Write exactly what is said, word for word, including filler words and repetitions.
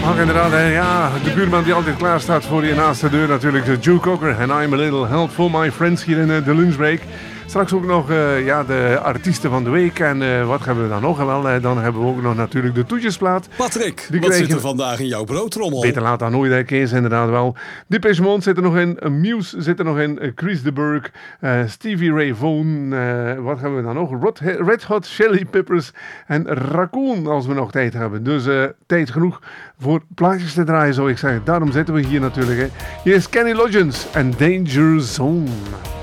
Ach, inderdaad, hè, ja, de buurman die altijd klaar staat voor je naast de deur natuurlijk, Joe Cocker en I'm a Little Help for My Friends hier in uh, de lunchbreak. Straks ook nog uh, ja, de artiesten van de week en uh, wat hebben we dan nog? Wel, uh, dan hebben we ook nog natuurlijk de toetjesplaat. Patrick, die wat zit er vandaag in jouw broodtrommel? Beter laat dan nooit, hè, Kees, inderdaad wel. Depeche Mode zit er nog in, uh, Muse zit er nog in, uh, Chris de Burgh, uh, Stevie Ray Vaughan, uh, wat hebben we dan nog? Red, Red Hot Chili Peppers en Raccoon als we nog tijd hebben. Dus uh, tijd genoeg voor plaatjes te draaien, zou ik zeggen. Daarom zitten we hier natuurlijk. Hè. Hier is Kenny Loggins en Danger Zone.